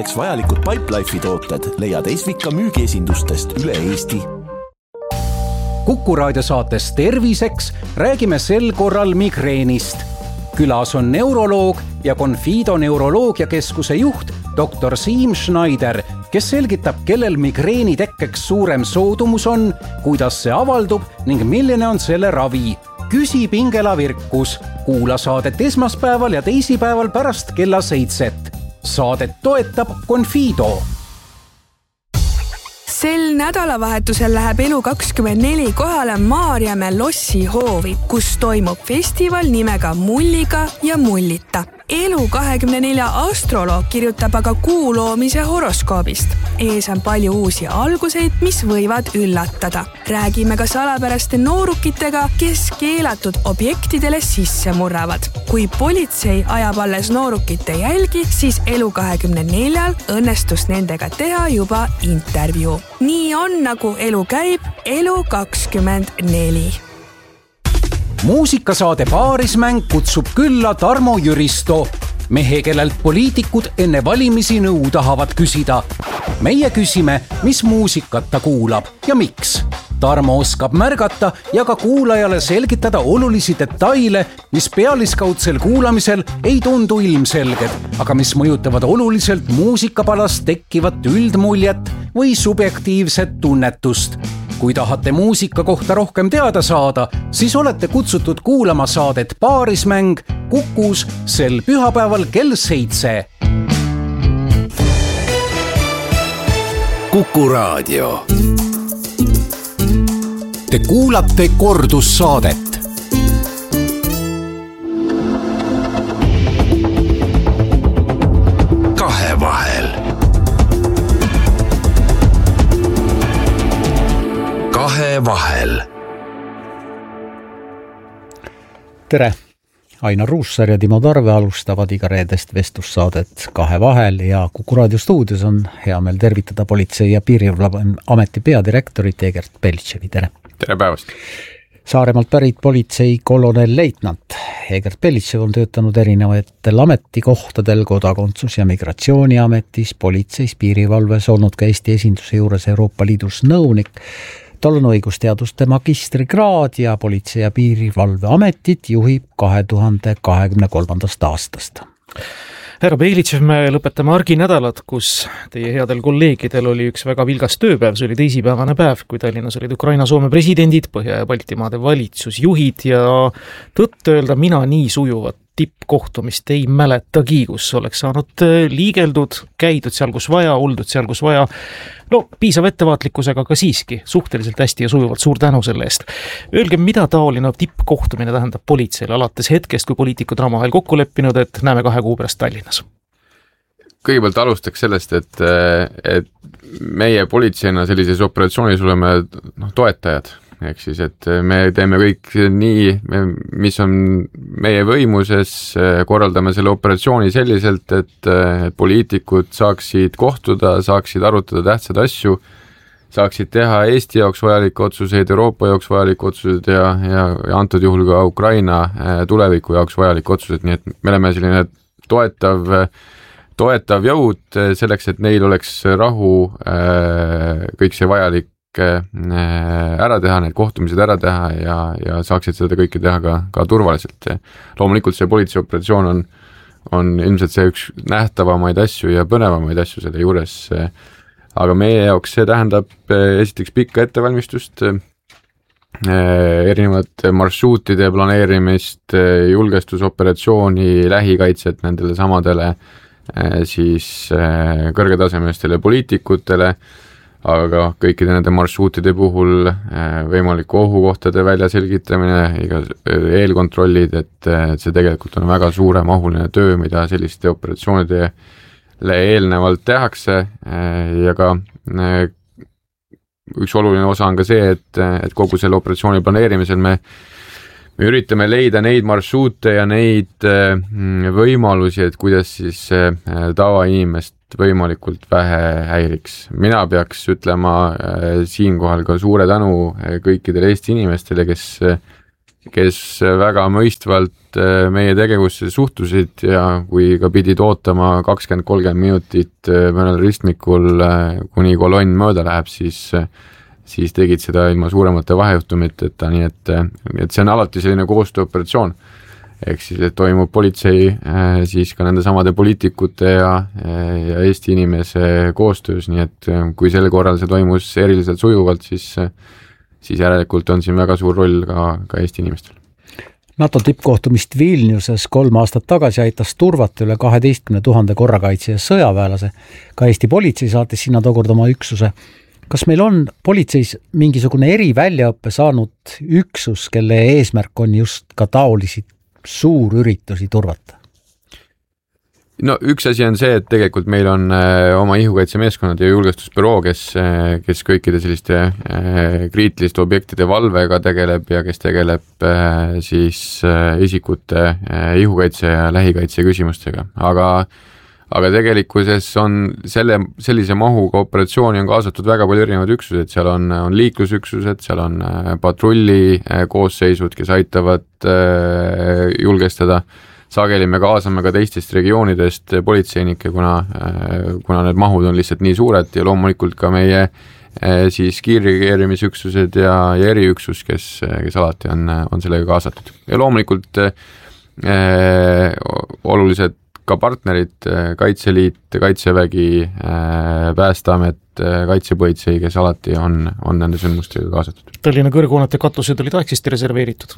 Vajalikud Pipelife'i tooted leiad Esvika müügiesindustest üle Eesti. Kuku raadio saates Terviseks räägime sel korral migreenist. Külas on neuroloog ja Confido neuroloogiakeskuse juht Dr. Siim Schneider, kes selgitab, kellel migreeni tekkeks suurem soodumus on, kuidas see avaldub ning milline on selle ravi. Küsib Ingela Virkus. Kuula saadet esmaspäeval ja teisipäeval pärast kella 7. Saadet toetab Confido. Sel nädalavahetusel läheb Elu24 kohale Maarjamäe Lossi hoovi, kus toimub festival nimega Mulliga ja Mullita. Elu24 astroloog kirjutab aga kuu loomise horoskoobist. Ees on palju uusi alguseid, mis võivad üllatada. Räägime ka salapäraste noorukitega, kes keelatud objektidele sisse murravad. Kui politsei ajab alles noorukite jälgi, siis Elu24 õnnestus nendega teha juba intervjuu. Nii on, nagu elu käib, Elu24. Muusikasaade Paarismäng kutsub külla Tarmo Jüristo, mehe, kellelt poliitikud enne valimisi nõu tahavad küsida. Meie küsime, mis muusikat ta kuulab ja miks. Tarmo oskab märgata ja ka kuulajale selgitada olulisi detaile, mis pealiskaudsel kuulamisel ei tundu ilmselged, aga mis mõjutavad oluliselt muusikapalast tekkivat üldmuljet või subjektiivset tunnetust. Kui tahate muusika kohta rohkem teada saada, siis olete kutsutud kuulama saadet Paarismäng Kukus sel pühapäeval kell 7. Kuku raadio. Te kuulate kordussaadet. Kahevahel. Kahevahel. Tere! Ainar Ruussaar ja Timo Tarve alustavad iga reedest vestlussaadet Kahevahel ja Kuku raadio stuudios on hea meel tervitada Politsei- ja Piirivalveameti peadirektorit Egert Belitševi. Tere! Tere päevast! Saaremaalt pärit politsei kolonel leitnant Egert Belitšev on töötanud erinevatel ametikohtadel Kodakondsus- ja Migratsiooniametis, politseis, piirivalves, olnud ka Eesti esinduse juures Euroopa Liidus nõunik. Tal on õigusteaduste magistrikraad ja Politsei- ja Piirivalveametit juhib 2023. aastast. Härra Belitšev, me lõpetame arginädalat, kus teie headel kolleegidel oli üks väga vilgas tööpäev. See oli teisipäevane päev, kui Tallinnas olid Ukraina-Soome presidendid, Põhja- ja Baltimaade valitsusjuhid ja tõtt öelda mina nii sujuvat tippkohtumist ei mäletagi, kus oleks saanud liigeldud, käidud seal, kus vaja, oldud seal, kus vaja. No, piisav ettevaatlikkusega, aga siiski suhteliselt hästi ja sujuvalt. Suur tänu selle eest. Öelge, mida taoline tippkohtumine tähendab politseile alates hetkest, kui poliitikud on omavahel kokku leppinud, et näeme 2 kuu pärast Tallinnas? Kõigepealt alustaks sellest, et meie politseina sellises operatsioonis oleme toetajad. Ehk siis, et me teeme kõik nii, mis on meie võimuses, korraldame selle operatsiooni selliselt, et poliitikud saaksid kohtuda, saaksid arutada tähtsad asju, saaksid teha Eesti jaoks vajalikke otsuseid, Euroopa jaoks vajalikke otsuseid ja antud juhul ka Ukraina tuleviku jaoks vajalikke otsuseid, nii et me oleme selline toetav jõud selleks, et neil oleks rahu kõik see vajalik ära teha, need kohtumised ära teha ja saaksid seda kõike teha ka turvaliselt. Loomulikult see politseioperatsioon on ilmselt see üks nähtavamaid asju ja põnevamaid asju selle juures, aga meie jaoks see tähendab esiteks pikka ettevalmistust, erinevate marsruutide planeerimist, julgestusoperatsiooni, lähikaitset nendele samadele siis kõrgetasemelistele poliitikutele, aga kõikide nende marsruutide puhul võimaliku ohukohtade väljaselgitamine, iga eelkontrollid, et see tegelikult on väga suuremahuline töö, mida selliste operatsioonidele eelnevalt tehakse ja ka üks oluline osa on ka see, et kogu selle operatsiooni planeerimisel me üritame leida neid marsruute ja neid võimalusi, et kuidas siis tavainimest võimalikult vähe häiriks. Mina peaks ütlema siinkohal ka suure tänu kõikidele Eesti inimestele, kes kes väga mõistvalt meie tegevusse suhtusid ja kui ka pidid ootama 20-30 minutit mõnel ristmikul, kuni kolonn mööda läheb, siis tegid seda ilma suuremate vahejuhtumiteta, nii et see on alati selline koostööoperatsioon. Ehk siis, et toimub politsei siis ka nende samade poliitikute ja Eesti inimese koostöös, nii et kui sel korral see toimus eriliselt sujuvalt, siis järelikult on siin väga suur roll ka Eesti inimestel. NATO tippkohtumist Vilniuses 3 aastat tagasi aitas turvata üle 12 000 korrakaitse ja sõjaväelase. Ka Eesti politsei saatis sinna tookord oma üksuse. Kas meil on politseis mingisugune eriväljaõppe saanud üksus, kelle eesmärk on just ka taolisi suurüritusi turvata? No üks asi on see, et tegelikult meil on oma ihukaitsemeeskonnad ja julgestusbüroo, kes kõikide selliste kriitiliste objektide valvega tegeleb ja kes tegeleb siis isikute ihukaitse ja lähikaitse küsimustega. Aga tegelikkuses on sellise mahuga operatsiooni on kaasatud väga palju erinevad üksused, seal on liiklusüksused, seal on patrulli koosseisud, kes aitavad julgestada. Sageli me kaasame ka teistest regioonidest politseinikke, kuna need mahud on lihtsalt nii suured ja loomulikult ka meie siis kiirreageerimisüksused ja eriüksus, kes alati on sellega kaasatud. Ja loomulikult olulised ka partnerid, Kaitseliit, Kaitsevägi, Päästeamet, Kaitsepolitsei, kes alati on nende sündmustega kaasatud. Tallinna kõrghoonete katused olid aegsasti reserveeritud?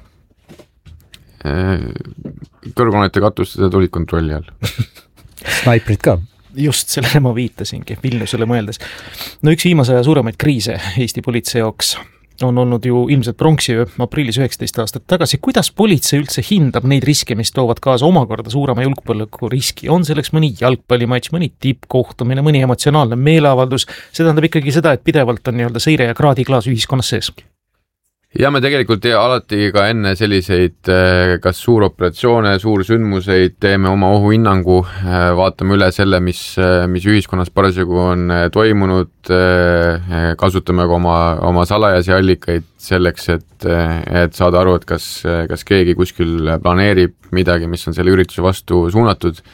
Kõrghoonete katused olid kontrolli all. Snaiprid ka? Just sellele ma viitasingi, Vilniusele mõeldes. No üks viimase aja suuremaid kriise Eesti politsei jaoks on olnud ju ilmselt pronksiöö aprillis 19 aastat tagasi. Kuidas politsei üldse hindab neid riske, mis toovad kaasa omakorda suurema julgeoleku riski? On selleks mõni jalgpallimatš, mõni tippkohtumine, mõni emotsionaalne meeleavaldus? See tähendab ikkagi seda, et pidevalt on nii-öelda seire ja kraadiklaas ühiskonnas sees. Ja me tegelikult alati ka enne selliseid kas suuroperatsioone, suursündmuseid teeme oma ohuhinnangu, vaatame üle selle, mis ühiskonnas parasjagu on toimunud, kasutame ka oma salajasi allikaid selleks, et saada aru, et kas keegi kuskil planeerib midagi, mis on selle ürituse vastu suunatud.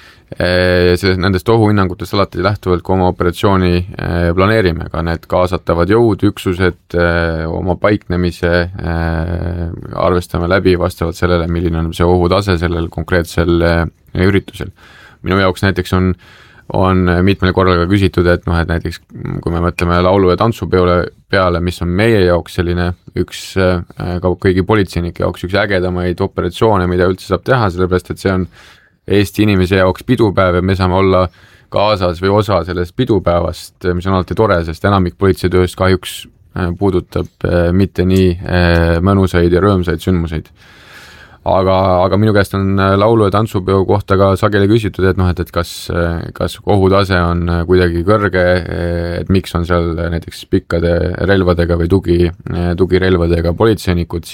Nendest ohuhinnangutest alati lähtuvalt, kui oma operatsiooni planeerime, ka need kaasatavad jõud, üksused, oma paiknemise arvestame läbi vastavalt sellele, milline on see ohutase sellel konkreetsel üritusel. Minu jaoks näiteks on mitmel korral ka küsitud, et näiteks kui me mõtleme laulu- ja tantsupeole peale, mis on meie jaoks selline üks ka kõigi politseinike jaoks üks ägedamaid operatsioone, mida üldse saab teha, sellepärast et see on Eesti inimese jaoks pidupäev ja me saame olla kaasas või osa sellest pidupäevast, mis on alati tore, sest enamik politseitööst kahjuks puudutab mitte nii mõnusaid ja rõõmsaid sündmuseid. Aga minu käest on laulu- ja tantsupeo kohta ka sageli küsitud, et kas ohutase on kuidagi kõrge, et miks on seal näiteks pikkade relvadega või tugirelvadega politseinikud,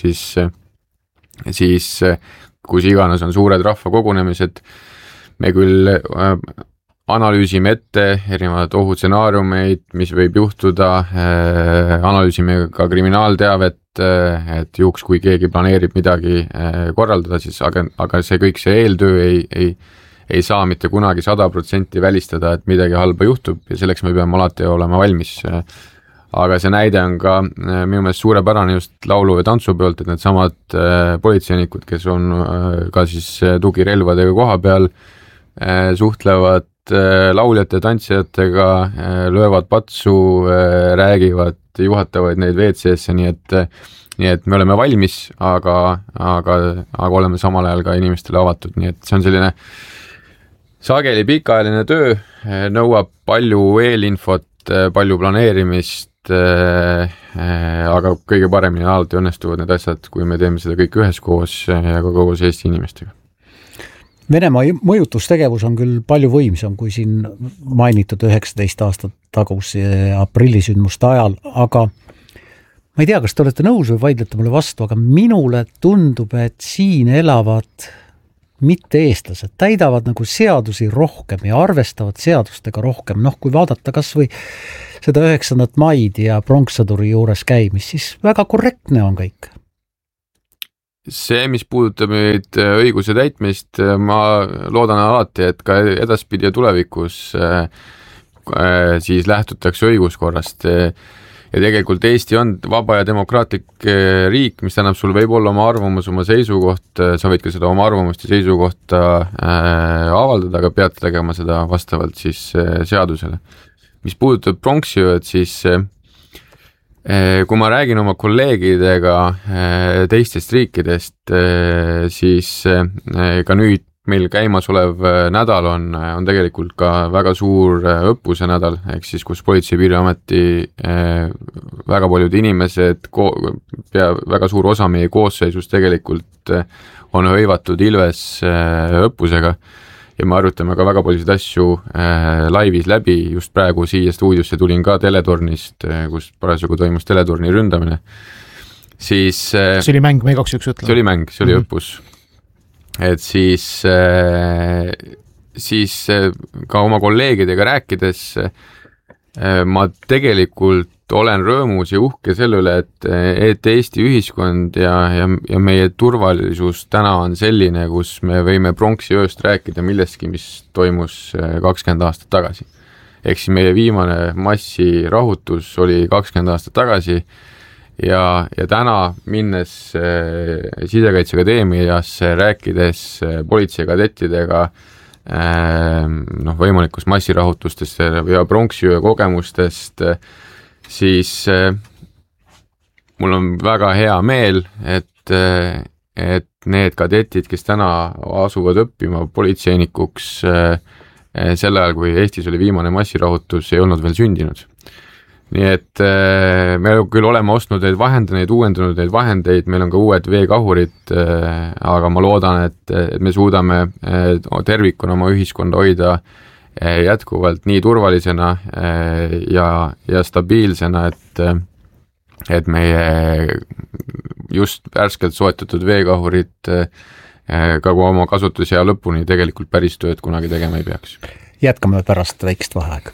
siis kus iganes on suured rahvakogunemised, me küll analüüsime ette erinevad ohutsenaariumeid, mis võib juhtuda, analüüsime ka kriminaalteavet, et juhuks, kui keegi planeerib midagi korraldada, siis aga see kõik see eeltöö ei saa mitte kunagi 100% välistada, et midagi halba juhtub ja selleks me peame alati olema valmis. Aga see näide on ka minu meelest suurepärane just laulu- ja tantsupeolt, et need samad politseinikud, kes on ka siis tugirelvadega koha peal, suhtlevad lauljate ja tantsijatega, löövad patsu, räägivad, juhatavad neid WC-sse, nii et me oleme valmis, aga oleme samal ajal ka inimestele avatud, nii et see on selline sageli pikaajaline töö, nõuab palju eelinfot, palju planeerimist, aga kõige paremini alati õnnestuvad need asjad, kui me teeme seda kõik üheskoos ja ka koos Eesti inimestega. Venemaa mõjutustegevus on küll palju võimsam kui siin mainitud 19 aastat taguse aprillisündmuste ajal, aga ma ei tea, kas te olete nõus või vaidlete mulle vastu, aga minule tundub, et siin elavad mitte eestlased, täidavad nagu seadusi rohkem ja arvestavad seadustega rohkem. Kui vaadata kas või seda 9. maid ja pronkssõduri juures käimist, siis väga korrektne on kõik. see, mis puudutab nüüd õiguse täitmist, ma loodan alati, et ka edaspidi ja tulevikus siis lähtutakse õiguskorrast. Ja tegelikult Eesti on vaba ja demokraatlik riik, mis tähendab, sul võib olla oma arvamus, oma seisukoht, sa võid ka seda oma arvamust ja seisukohta avaldada, aga pead tegema seda vastavalt siis seadusele. Mis puudutab pronksiööd, siis kui ma räägin oma kolleegidega teistest riikidest, siis ka nüüd meil käimas olev nädal on tegelikult ka väga suur õppuse nädal, ehk siis kus Politsei- ja Piirivalveameti väga paljud inimesed, väga suur osa meie koosseisust tegelikult on hõivatud Ilves õppusega ja me arutame ka väga paljusid asju laivis läbi. Just praegu siia stuudiosse tulin ka teletornist, kus parasjagu toimus teletorni ründamine. Siis see oli mäng, me igaks juks ütleme. See oli mäng, see oli õppus. Et siis ka oma kolleegidega rääkides ma tegelikult olen rõõmus ja uhke selle üle, et Eesti ühiskond ja meie turvalisus täna on selline, kus me võime pronksiööst rääkida millestki, mis toimus 20 aastat tagasi. Ehk siis meie viimane massirahutus oli 20 aastat tagasi ja täna minnes Sisekaitseakadeemiasse, rääkides politseikadettidega võimalikust massirahutustest ja pronksiöö kogemustest, siis mul on väga hea meel, et need kadetid, kes täna asuvad õppima politseinikuks sel ajal, kui Eestis oli viimane massirahutus, ei olnud veel sündinud. Nii et me küll oleme ostnud neid vahendeid, uuendanud neid vahendeid, meil on ka uued veekahurid, aga ma loodan, et me suudame tervikuna oma ühiskonda hoida jätkuvalt nii turvalisena ja stabiilsena, et meie just värskelt soetatud veekahurid ka oma kasutusea lõpuni tegelikult päris tööd kunagi tegema ei peaks. Jätkame pärast väikest vaheaega.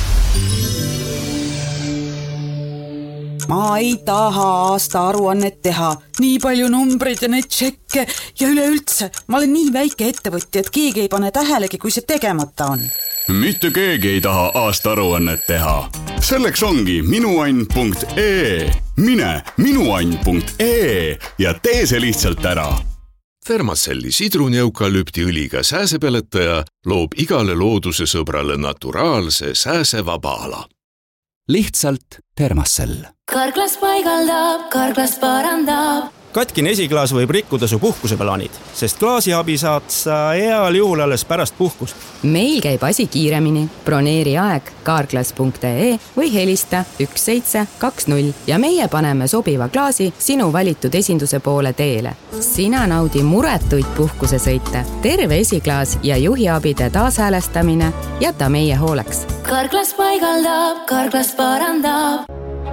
Ma ei taha aasta aruannet teha, nii palju numbreid ja neid tšekke ja üleüldse, ma olen nii väike ettevõtja, et keegi ei pane tähelegi, kui see tegemata on. Mitte keegi ei taha aasta aruannet teha. Selleks ongi minuann.ee. Mine minuann.ee ja tee see lihtsalt ära. Thermacelli sidruneukalüptiõliga sääsepeletaja loob igale looduse sõbrale naturaalse sääsevaba ala. Lihtsalt Thermacell. Karklas paigaldab, karklas parandab. Katkine esiklaas võib rikkuda su puhkuseplaanid, sest klaasiabi saad sa heal juhul alles pärast puhkust. Meil käib asi kiiremini. Broneeri aeg karklas.ee või helista 1720 ja meie paneme sobiva klaasi sinu valitud esinduse poole teele. Sina naudi muretuid puhkusesõite, terve esiklaas ja juhiabide taashäälestamine jäta meie hooleks. Karklas paigaldab, karklas parandab.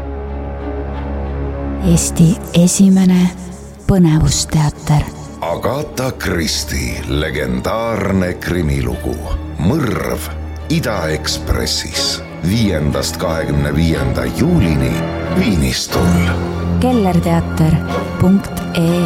Eesti esimene põnevusteater. Agatha Christie legendaarne krimilugu Mõrv Ida-Ekspressis 5.–25. juulini Viinistul. kellerteater.ee.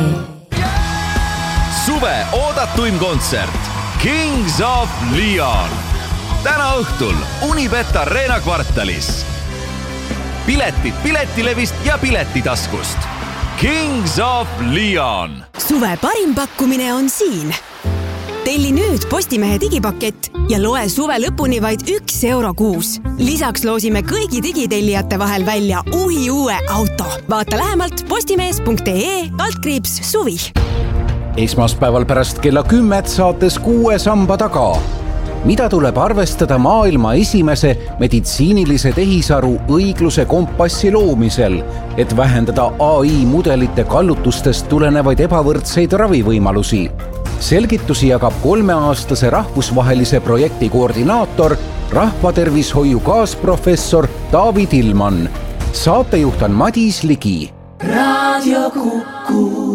Suve oodatuim kontsert Kings of Leon. Täna õhtul Unibet Arena kvartalis. Piletid Piletilevist ja Piletitaskust. Kings of Leon. Suve parim pakkumine on siin. Telli nüüd Postimehe digipakett ja loe suve lõpuni vaid €1 kuus. Lisaks loosime kõigi digitellijate vahel välja uue auto. Vaata lähemalt postimees.ee/suvi. Esmaspäeval pärast kella 10 saates 6 samba taga. Mida tuleb arvestada maailma esimese meditsiinilise tehisaru õigluse kompassi loomisel, et vähendada AI mudelite kallutustest tulenevaid ebavõrdseid ravivõimalusi? Selgitusi jagab 3-aastase rahvusvahelise projekti koordinaator, rahvatervishoiu kaasprofessor David Ilman. Saatejuht on Madis Ligi. Radio Kuku.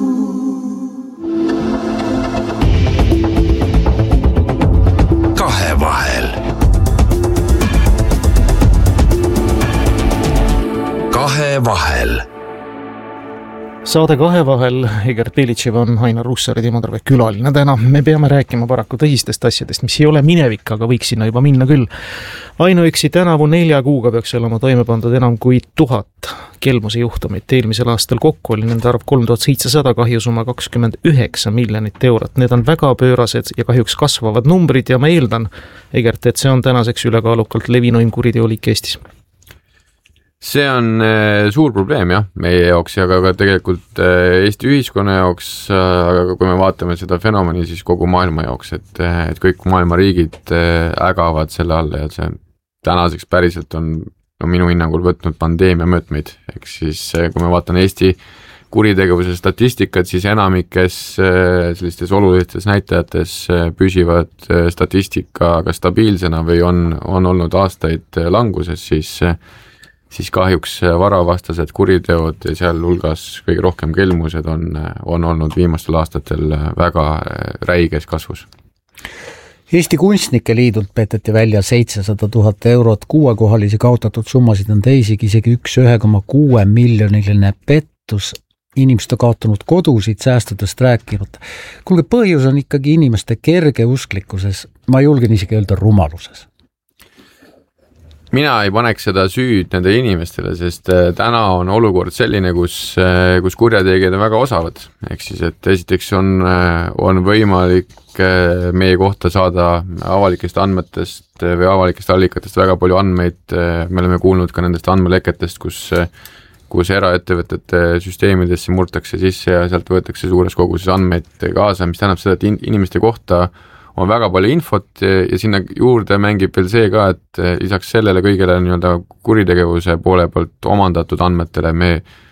Kahevahel. Kahevahel. Saade kahe vahel, Egert Belitšev on Ainar Ruussaare Timo Tarve külaline täna. Me peame rääkima paraku tõsistest asjadest, mis ei ole minevik, aga võiks sinna juba minna küll. Ainuüksi tänavu 4 kuuga peaks olema toime pandud enam kui 1000 kelmuse juhtumit. Eelmisel aastal kokku oli nende arv 3700, kahjusumma 29 miljonit eurot. Need on väga pöörased ja kahjuks kasvavad numbrid ja ma eeldan, Egert, et see on tänaseks ülekaalukalt levinuim kuriteoliik Eestis. See on suur probleem jah, meie jaoks ja ka tegelikult Eesti ühiskonna jaoks, aga kui me vaatame seda fenomeni, siis kogu maailma jaoks, et kõik maailma riigid ägavad selle all ja see tänaseks päriselt on minu hinnangul võtnud pandeemia mõõtmeid. Ehk siis kui me vaatan Eesti kuritegevuse statistikat, siis enamikes sellistes olulistes näitajates püsivad statistika ka stabiilsena või on olnud aastaid languses, siis kahjuks varavastased kuriteod ja seal hulgas kõige rohkem kelmused on olnud viimastel aastatel väga räiges kasvus. Eesti Kunstnike Liidult peteti välja 700 000 eurot, 6-kohalisi kaotatud summasid on teisigi, isegi 1,6 miljoniline pettus. Inimesed on kaotanud kodusid, säästudest rääkinud. Kuulge, põhjus on ikkagi inimeste kergeusklikkuses, ma julgen isegi öelda rumaluses. Mina ei paneks seda süüd nende inimestele, sest täna on olukord selline, kus kurjategijad on väga osavad. Ehk siis, et esiteks on võimalik meie kohta saada avalikest andmetest või avalikest allikatest väga palju andmeid. Me oleme kuulnud ka nendest andmeleketest, kus eraettevõtete süsteemidesse murtakse sisse ja sealt võetakse suures koguses andmeid kaasa, mis tähendab seda, et inimeste kohta on väga palju infot ja sinna juurde mängib veel see ka, et lisaks sellele kõigele nii-öelda kuritegevuse poole poolt omandatud andmetele me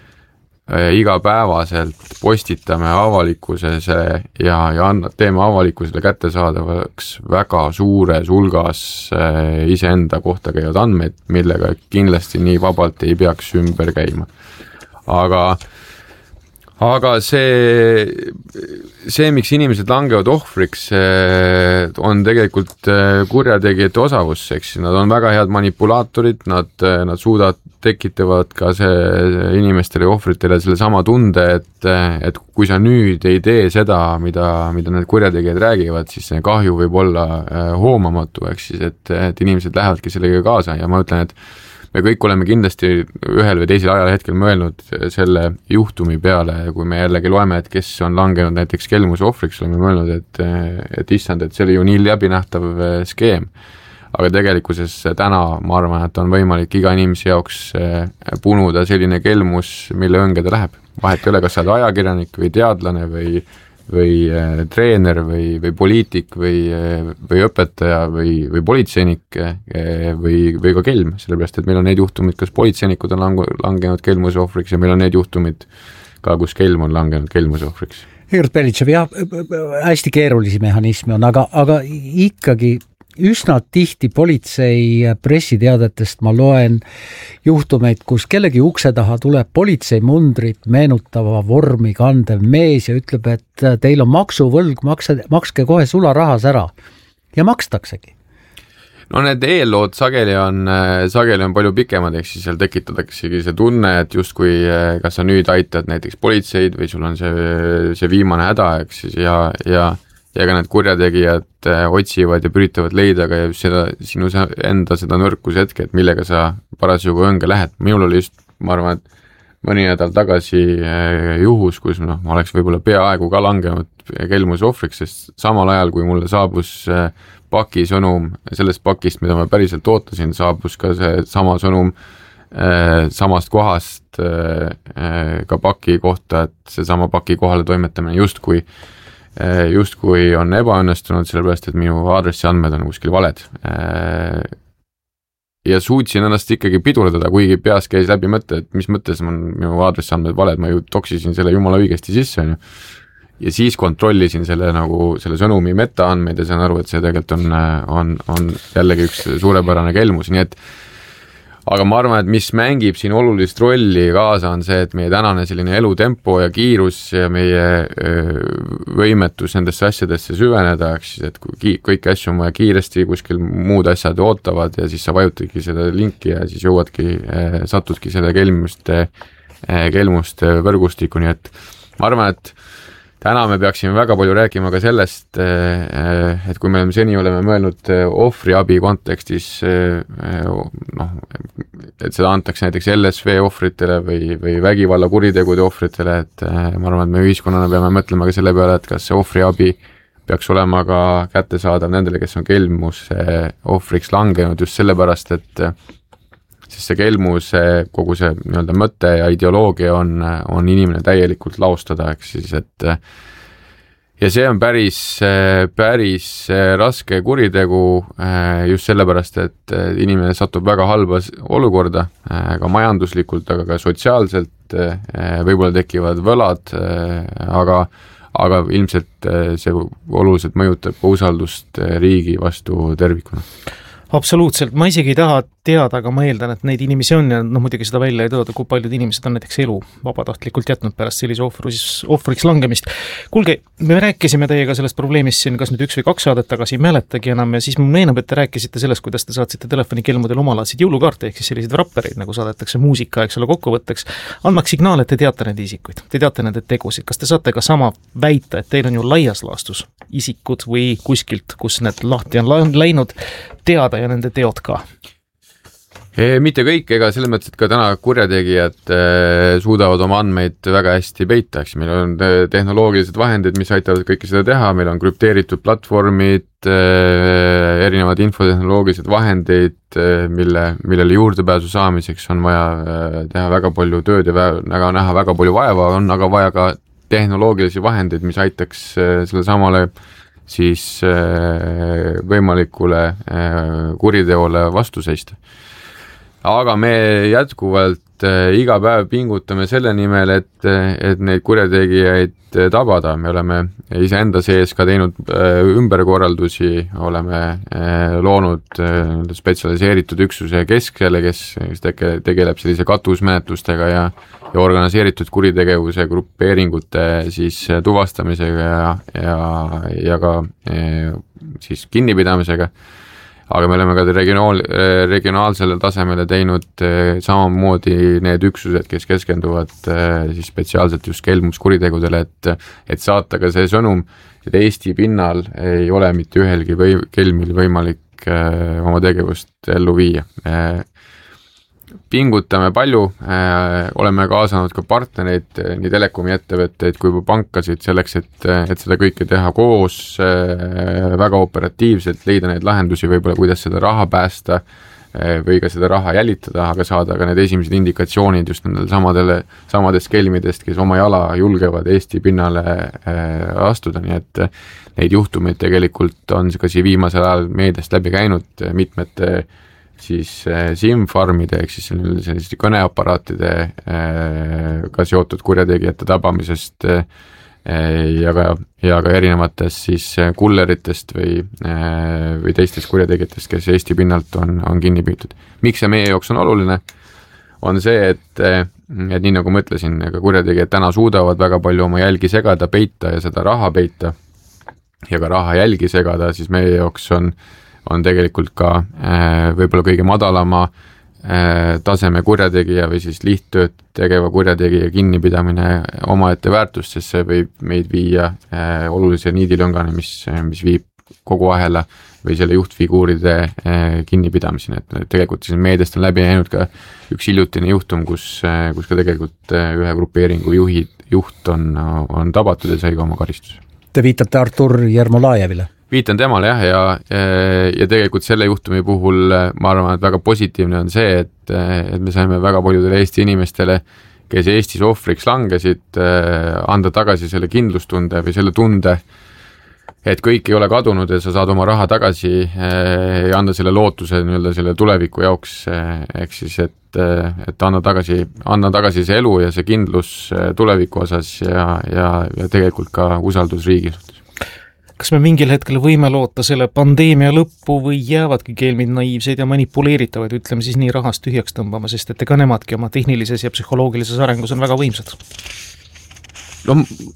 igapäevaselt postitame avalikkusesse ja teeme avalikkusele kättesaadavaks väga suures hulgas iseenda kohta käivad andmeid, millega kindlasti nii vabalt ei peaks ümber käima. Aga see, miks inimesed langevad ohvriks, on tegelikult kurjategijate osavus, eks nad on väga head manipulaatorid, nad tekitavad ka inimestele ja ohvritele selle sama tunde, et kui sa nüüd ei tee seda, mida need kurjategijad räägivad, siis see kahju võib olla hoomamatu, eks siis, et inimesed lähevadki sellega kaasa ja ma ütlen, et me kõik oleme kindlasti ühel või teisel ajahetkel mõelnud selle juhtumi peale, kui me jällegi loeme, et kes on langenud näiteks kelmuse ohvriks, oleme mõelnud, et issand, et see oli ju nii läbinähtav skeem. Aga tegelikkuses täna ma arvan, et on võimalik iga inimese jaoks punuda selline kelmus, mille õnge ta läheb. Vahet ei ole, kas sa oled ajakirjanik või teadlane või treener või poliitik või õpetaja või politseinik või ka kelm, sellepärast, et meil on need juhtumid, kas politseinikud on langenud kelmuse ohvriks ja meil on need juhtumid ka, kus kelm on langenud kelmuse ohvriks. Egert Belitšev, jah, hästi keerulisi mehhanisme on, aga ikkagi üsna tihti politsei pressiteadetest ma loen juhtumeid, kus kellegi ukse taha tuleb politseimundrit meenutava vormi kandev mees ja ütleb, et teil on maksuvõlg, makske kohe sularahas ära. Ja makstaksegi. No need eellood sageli on palju pikemad, ehk siis seal tekitataksegi see tunne, et justkui kas sa nüüd aitad näiteks politseid või sul on see viimane häda, ehk siis ja ka need kurjategijad otsivad ja pyritavad leida ka sinu enda seda nõrkushetke, et millega sa parasjagu õnge lähed. Minul oli just, ma arvan, et mõni nädal tagasi juhus, kus ma oleks võib-olla peaaegu ka langenud kelmuse ohvriks, sest samal ajal, kui mulle saabus paki sõnum sellest pakist, mida ma päriselt ootasin, saabus ka see sama sõnum samast kohast ka paki kohta, et see sama paki kohale toimetamine justkui on ebaõnnestunud, sellepärast, et minu aadressi andmed on kuskil valed. Ja suutsin ennast ikkagi pidurdada, kuigi peas käis läbi mõte, et mis mõttes on minu aadressi andmed valed, ma ju toksisin selle jumala õigesti sisse. Ja siis kontrollisin selle sõnumi metaandmeid ja saan aru, et see tegelikult on jällegi üks suurepärane kelmus, nii et aga ma arvan, et mis mängib siin olulist rolli kaasa on see, et meie tänane selline elutempo ja kiirus ja meie võimetus nendesse asjadesse süveneda, et kui kõiki asju on vaja kiiresti, kuskil muud asjad ootavad ja siis sa vajutadki seda linki ja siis satudki selle kelmuste kelmuste võrgustikku, nii et ma arvan, et täna me peaksime väga palju rääkima ka sellest, et kui me seni oleme mõelnud ohvriabi kontekstis, et seda antakse näiteks LSV ohvritele või vägivallakuritegude ohvritele, et ma arvan, et me ühiskonnana peame mõtlema ka selle peale, et kas see ohvriabi peaks olema ka kättesaadav nendele, kes on kelmuse ohvriks langenud just sellepärast, et siis see kelmuse kogu see nii-öelda mõte ja ideoloogia on inimene täielikult laostada, eks siis, et ja see on päris raske kuritegu just sellepärast, et inimene satub väga halba olukorda, ka majanduslikult, aga ka sotsiaalselt, võib-olla tekivad võlad, aga ilmselt see oluliselt mõjutab usaldust riigi vastu tervikuna. Absoluutselt, ma isegi ei taha teada, aga ma eeldan, et neid inimesi on ja muidugi seda välja ei tooda, kui paljud inimesed on näiteks elu vabatahtlikult jätnud pärast sellise ohvriks langemist. Kuulge, me rääkisime teiega sellest probleemist siin kas nüüd 1 või 2 saadet tagasi, ei mäletagi enam ja siis meenub, et te rääkisite sellest, kuidas te saatsite telefonikelmudel omalaadseid jõulukaarte ehk siis selliseid rappereid, nagu saadetakse muusika, eks ole, kokkuvõtteks, andmaks signaal, et te teate neid isikuid, te teate nende tegusid. Kas te saate ka sama väita, et teil on ju laias laastus isikud või kuskilt, kus need lahti on läinud, teada ja nende teod ka? Mitte kõik, ega selles mõttes, et ka täna kurjategijad suudavad oma andmeid väga hästi peita, eks meil on tehnoloogilised vahendid, mis aitavad kõike seda teha, meil on krüpteeritud platvormid, erinevad infotehnoloogilised vahendid, millele juurdepääsu saamiseks on vaja teha väga palju tööd ja näha väga palju vaeva, on aga vaja ka tehnoloogilisi vahendeid, mis aitaks selle samale siis võimalikule kuriteole vastu seista. Aga me jätkuvalt iga päev pingutame selle nimel, et neid kurjategijaid tabada. Me oleme iseenda sees ka teinud ümberkorraldusi, oleme loonud spetsialiseeritud üksuse keskele, kes tegeleb sellise katusmenetlustega ja organiseeritud kuritegevuse grupeeringute siis tuvastamisega ja ka siis kinnipidamisega. Aga me oleme ka regionaalsele tasemele teinud samamoodi need üksused, kes keskenduvad siis spetsiaalselt just kelmuskuritegudele, et saata ka see sõnum, et Eesti pinnal ei ole mitte ühelgi kelmil võimalik oma tegevust ellu viia. Pingutame palju, oleme kaasanud ka partnereid, nii telekomi ettevõtteid kui pankasid selleks, et seda kõike teha koos väga operatiivselt, leida neid lahendusi võib-olla, kuidas seda raha päästa või ka seda raha jälitada, aga saada ka need esimesed indikatsioonid just nendel samadest kelmidest, kes oma jala julgevad Eesti pinnale astuda, nii et neid juhtumeid tegelikult on ka siin viimasel ajal meediast läbi käinud mitmete siis SIM-farmide ehk siis selliste kõneaparaatide ka seotud kurjategijate tabamisest ja ka erinevatest siis kulleritest või teistest kurjategijatest, kes Eesti pinnalt on kinni püütud. Miks see meie jaoks on oluline? On see, et nii nagu ma ütlesin, kurjategijad täna suudavad väga palju oma jälgi segada, peita ja seda raha peita ja ka raha jälgi segada, siis meie jaoks on tegelikult ka võib-olla kõige madalama taseme kurjategija või siis lihttööd tegeva kurjategija kinnipidamine omaette väärtust, sest see võib meid viia olulise niidilõngani, mis viib kogu ahela või selle juhtfiguuride kinnipidamiseni, et tegelikult siis meediast on läbi näinud ka üks hiljutine juhtum, kus ka tegelikult ühe grupeeringu juht on tabatud ja sai ka oma karistus. Te viitate Artur Jermolajevile? Viitan temale ja tegelikult selle juhtumi puhul ma arvan, et väga positiivne on see, et me saime väga paljudele Eesti inimestele, kes Eestis ohvriks langesid, anda tagasi selle kindlustunde või selle tunde, et kõik ei ole kadunud ja sa saad oma raha tagasi ja anda selle lootuse nii-öelda selle tuleviku jaoks, ehk siis, et anna tagasi see elu ja see kindlus tuleviku osas ja tegelikult ka usaldus riigi suhtes. Kas me mingil hetkel võime loota selle pandeemia lõppu või jäävadki kelmid naiivseid ja manipuleeritavaid, ütleme siis nii rahast tühjaks tõmbama, sest et ega nemadki oma tehnilises ja psühholoogilises arengus on väga võimsad? No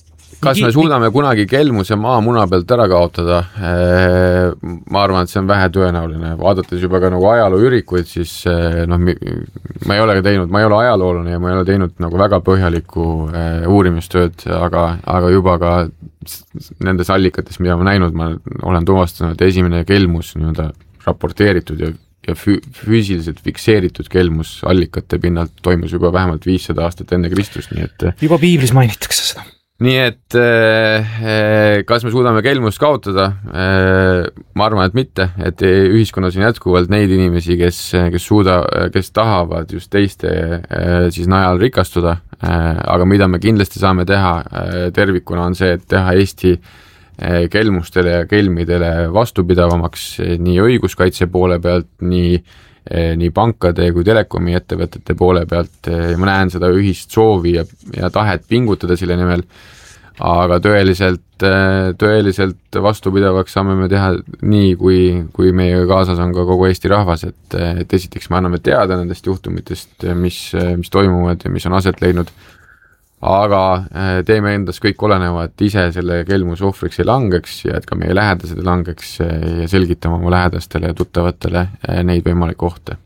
Kas me suudame kunagi kelmuse maamuna pealt ära kaotada? Ma arvan, et see on vähe tõenäoline. Vaadates juba ka nagu ajalooürikuid, siis ma ei ole ajaloolane ja ma ei ole teinud nagu väga põhjalikku uurimistööd, aga juba ka nendes allikates, mida ma näinud, ma olen tuvastanud, et esimene kelmus raporteeritud ja füüsiliselt fikseeritud kelmus allikate pinnalt toimus juba vähemalt 500 aastat enne Kristust, nii et juba piiblis mainitakse seda. Nii et kas me suudame kelmust kaotada? Ma arvan, et mitte, et ühiskonnas on jätkuvalt neid inimesi, kes tahavad just teiste siis najal rikastuda, aga mida me kindlasti saame teha tervikuna on see, et teha Eesti kelmustele ja kelmidele vastupidavamaks nii õiguskaitse poole pealt, nii pankade kui telekomi ettevõtete poole pealt. Ma näen seda ühist soovi ja tahet pingutada selle nimel, aga tõeliselt vastupidavaks saame me teha nii, kui meie kaasas on ka kogu Eesti rahvas, et esiteks me anname teada nendest juhtumitest, mis toimuvad ja mis on aset leidnud, aga teeme endast kõik oleneva, et ise selle kelmuse ohvriks ei langeks ja et ka meie lähedased ei langeks ja selgitame oma lähedastele ja tuttavatele neid võimalikke ohte.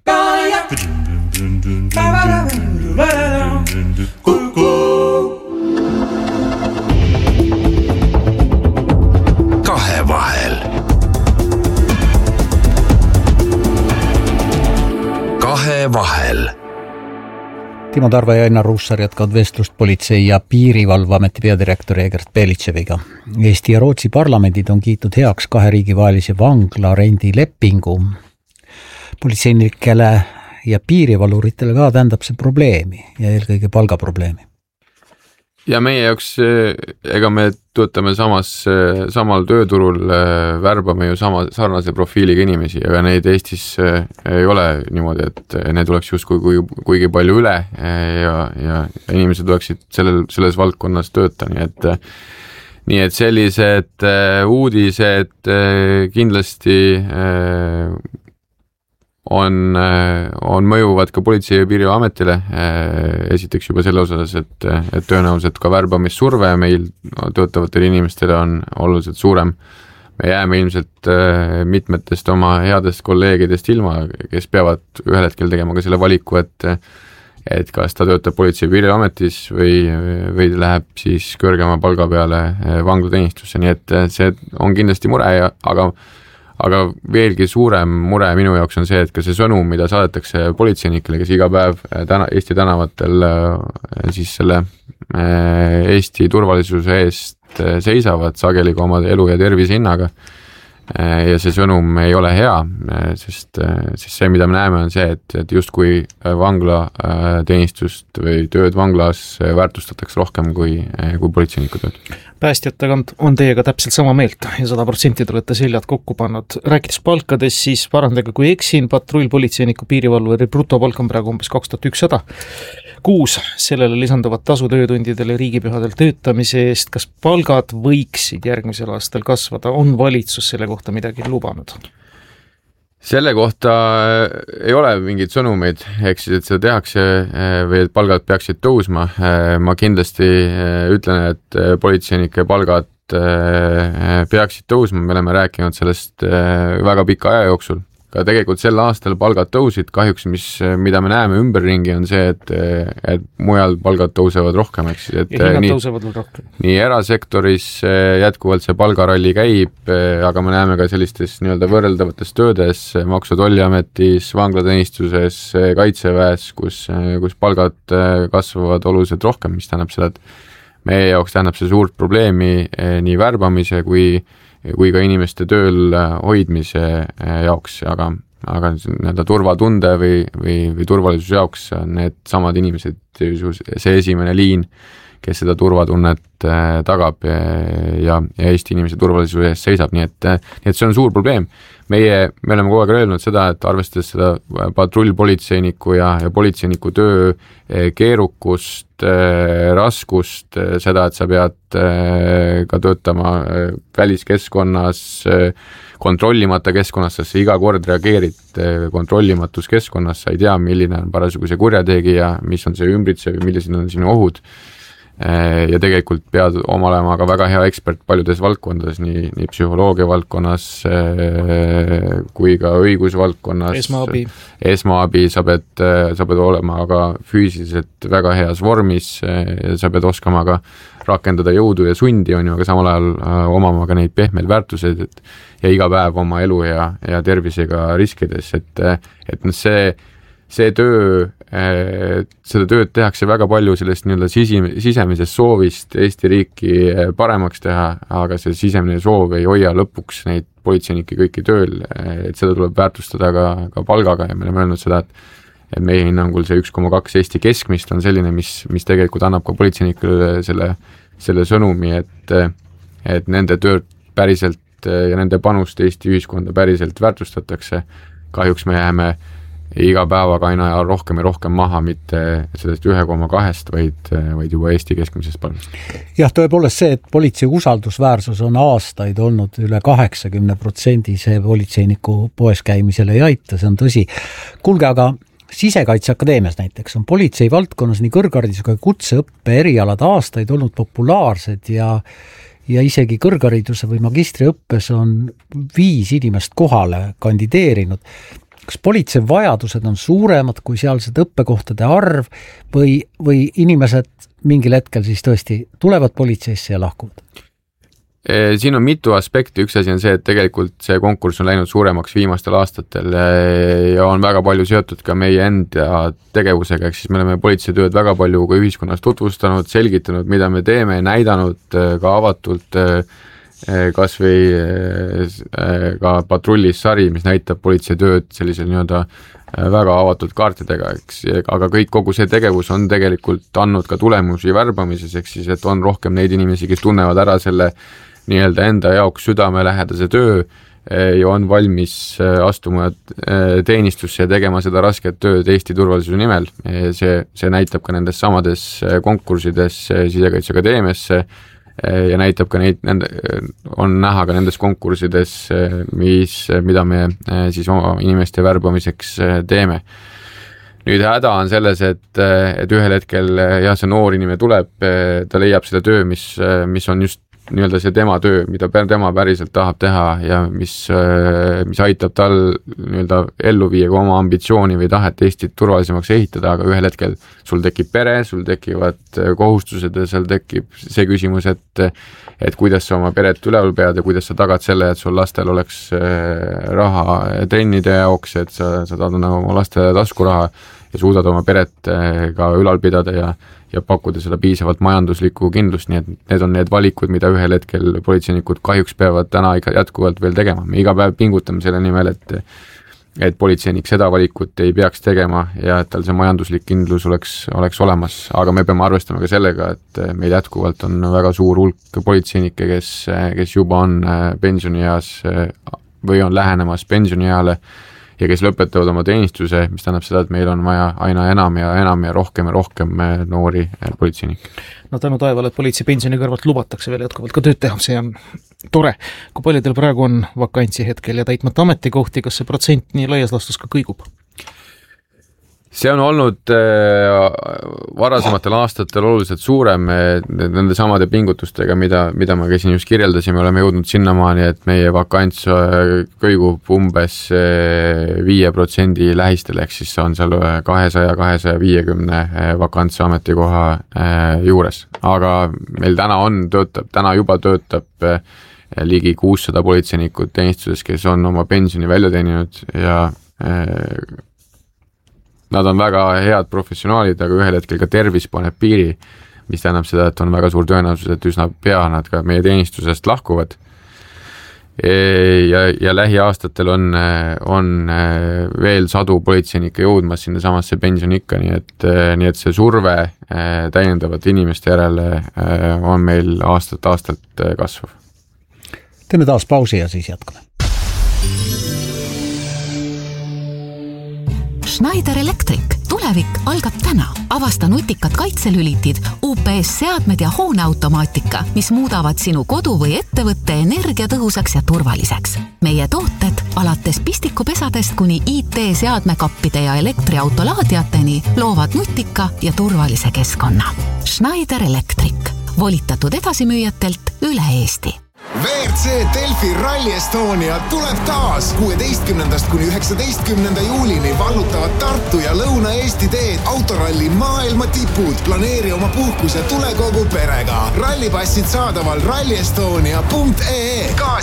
Kahevahel. Timo Tarve ja Einar Ruussaar jätkavad vestlust Politsei- ja Piirivalveameti peadirektori Egert Belitševiga. Eesti ja Rootsi parlamendid on kiitnud heaks 2 riigi vahelise vangla rendilepingu. Politseinikele ja piirivaluritele ka tähendab see probleemi ja eelkõige palgaprobleemi. Ja meie jaoks, ega me töötame samal tööturul, värbame ju sarnase profiiliga inimesi, aga neid Eestis ei ole niimoodi, et need oleks just kuigi palju üle ja inimesed tuleksid selles valdkonnas tööta, nii et sellised uudised kindlasti on mõjuvad ka Politsei- ja Piirivalveametile, esiteks juba selle osas, et tõenäoliselt ka värbamissurve meil töötavatel inimestele on oluliselt suurem. Me jääme ilmselt mitmetest oma headest kolleegidest ilma, kes peavad ühel hetkel tegema ka selle valiku, et kas ta töötab Politsei- ja Piirivalveametis või läheb siis kõrgema palga peale vanglateenistusse, nii et see on kindlasti mure, aga veelgi suurem mure minu jaoks on see, et ka see sõnum, mida saadetakse politseinikele, kes iga päev Eesti tänavatel siis selle Eesti turvalisuse eest seisavad sageli ka oma elu ja tervise hinnaga. Ja see sõnum ei ole hea, sest see, mida me näeme, on see, et justkui vanglateenistust või tööd vanglas väärtustatakse rohkem kui politseiniku tööd. Päästjatega on teiega täpselt sama meelt ja 100% te olete seljad kokku pannud. Rääkides palkades, siis parandage, kui eksin, patrullpolitseiniku piirivalvuri brutopalk on praegu umbes 2100 kuus. Sellele lisanduvad tasu töötundidele riigipühadel töötamise eest. Kas palgad võiksid järgmisel aastal kasvada? On valitsus selle kohta midagi lubanud? Selle kohta ei ole mingeid sõnumeid, ehk siis, et seda tehakse või et palgad peaksid tõusma. Ma kindlasti ütlen, et politseinike palgad peaksid tõusma, me oleme rääkinud sellest väga pika aja jooksul. Ka tegelikult sel aastal palgad tõusid, kahjuks mida me näeme ümberringi on see, et mujal palgad tõusevad rohkem, eks. Ja hinnad tõusevad veel rohkem. Nii erasektoris jätkuvalt see palgaralli käib, aga me näeme ka sellistes nii-öelda võrreldavates töödes, Maksu- ja Tolliametis, vanglateenistuses, kaitseväes, kus palgad kasvavad oluliselt rohkem, mis tähendab seda, et meie jaoks tähendab see suurt probleemi nii värbamise kui ka inimeste tööl hoidmise jaoks, aga nii-öelda turvatunde või turvalisuse jaoks on need samad inimesed, see esimene liin, kes seda turvatunnet tagab ja Eesti inimese turvalisuse eest seisab, nii et see on suur probleem. Me oleme kogu aeg öelnud seda, et arvestades seda patrullpolitseiniku ja politseiniku töö keerukust, raskust, seda, et sa pead ka töötama väliskeskkonnas, kontrollimata keskkonnas, sest sa iga kord reageerid kontrollimatus keskkonnas, sa ei tea, milline on parasjagu see kurjategija, mis on see ümbritsev, millised on sinu ohud. ja tegelikult pead olema ka väga hea ekspert paljudes valdkondades, nii psühholoogia valdkonnas kui ka õigusvaldkonnas. Esmaabi, sa pead olema ka füüsiliselt väga heas vormis, sa pead oskama ka rakendada jõudu ja sundi, on ju, aga samal ajal omama ka neid pehmeid väärtuseid, ja iga päev oma elu ja tervisega riskides, et see töö, seda tööd tehakse väga palju sellest nii-öelda sisemisest soovist Eesti riiki paremaks teha, aga see sisemine soov ei hoia lõpuks neid politseinikke kõiki tööl, et seda tuleb väärtustada ka palgaga ja me oleme öelnud seda, et meie hinnangul see 1,2 Eesti keskmist on selline, mis tegelikult annab ka politseinikele selle sõnumi, et nende tööd päriselt ja nende panust Eesti ühiskonda päriselt väärtustatakse. Kahjuks me jääme iga päevaga aina rohkem ja rohkem maha, mitte sellest 1,2, vaid juba Eesti keskmisest palgast. Jah, tõepoolest see, et politsei usaldusväärsus on aastaid olnud üle 80%, see politseiniku poes käimisele ei aita, see on tõsi. Kuulge, aga Sisekaitseakadeemias näiteks on politsei valdkonnas nii kõrgharidusega kutseõppe erialad aastaid olnud populaarsed ja isegi kõrghariduse või magistriõppes on 5 inimest kohale kandideerinud. Kas politsei vajadused on suuremad kui sealsed õppekohtade arv või inimesed mingil hetkel siis tõesti tulevad politseisse ja lahkuvad? Siin on mitu aspekti, üks asi on see, et tegelikult see konkurss on läinud suuremaks viimastel aastatel ja on väga palju seotud ka meie enda tegevusega, ehk siis me oleme politseitööd väga palju ka ühiskonnas tutvustanud, selgitanud, mida me teeme, näidanud ka avatult kas või ka patrullis sari, mis näitab politseitööd sellisel nii-öelda väga avatud kaartidega, eks, aga kogu see tegevus on tegelikult andnud ka tulemusi värbamises, ehk siis, et on rohkem neid inimesi, kes tunnevad ära selle nii-öelda enda jaoks südamelähedase töö ja on valmis astuma teenistusse ja tegema seda rasket tööd Eesti turvalisuse nimel. See näitab ka nendes samades konkursides Sisekaitseakadeemiasse ja näitab ka on näha ka nendes konkursides, mida me siis oma inimeste värbamiseks teeme. Nüüd häda on selles, et ühel hetkel see noor inimene tuleb, ta leiab selle töö, mis on just nii-öelda see tema töö, mida tema päriselt tahab teha ja mis aitab tal nii-öelda ellu viia oma ambitsiooni või tahet Eestit turvalisemaks ehitada, aga ühel hetkel sul tekib pere, sul tekivad kohustused ja seal tekib see küsimus, et kuidas sa oma peret üleval pead ja kuidas sa tagad selle, et sul lastel oleks raha trennide jaoks, et sa saad oma lastele taskuraha ja suudad oma peret ka ülal pidada ja pakkuda seda piisavalt majanduslikku kindlust, nii et need on need valikud, mida ühel hetkel politseinikud kahjuks peavad täna jätkuvalt veel tegema. Me iga päev pingutame selle nimel, et politseinik seda valikut ei peaks tegema ja et tal see majanduslik kindlus oleks olemas, aga me peame arvestama ka sellega, et meil jätkuvalt on väga suur hulk politseinikke, kes juba on pensionieas või on lähenemas pensionieale ja kes lõpetavad oma teenistuse, mis tähendab seda, et meil on vaja aina enam ja rohkem noori politseinikke. No tänu taevale, et politsei pensioni kõrvalt lubatakse veel jätkuvalt ka tööd teha, see on tore. Kui palju teil praegu on vakantsi hetkel ja täitmata ametikohti, kas see protsent nii laias laastus ka kõigub? See on olnud varasematel aastatel oluliselt suurem nende samade pingutustega, mida ma siin just kirjeldasin, me oleme jõudnud sinnamaani, et meie vakants kõigub umbes 5% lähistel, ehk siis on seal 200-250 vakantse ametikoha juures. Aga meil täna juba töötab ligi 600 politseinikut teenistuses, kes on oma pensioni välja teeninud ja nad on väga head professionaalid, aga ühel hetkel ka tervis paneb piiri, mis tähendab seda, et on väga suur tõenäosus, et üsna pea nad ka meie teenistusest lahkuvad. Ja lähiaastatel on veel sadu politseinikke jõudmas sinna samasse pensionikka, nii et see surve täiendavate inimeste järele on meil aastalt kasvav. Teeme taas pausi ja siis jätkame. Schneider Electric. Tulevik algab täna. Avasta nutikad kaitselülitid, UPS seadmed ja hooneautomaatika, mis muudavad sinu kodu või ettevõtte energiatõhusaks ja turvaliseks. Meie tooted alates pistikupesadest kuni IT-seadmekappide ja elektriautolaadiateni loovad nutika ja turvalise keskkonna. Schneider Electric. Volitatud edasimüüjatelt üle Eesti. WRC Delfi Rally Estonia tuleb taas 16. kuni 19. juulini vallutavad Tartu ja Lõuna-Eesti teed autoralli maailma tipud. Planeeri oma puhkuse tule kogu perega. Rallipassid saadaval rallyestonia.ee.